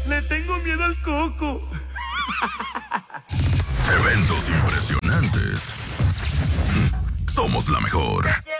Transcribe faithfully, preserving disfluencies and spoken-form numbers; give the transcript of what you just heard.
Le tengo miedo al coco. Eventos impresionantes. Somos la mejor.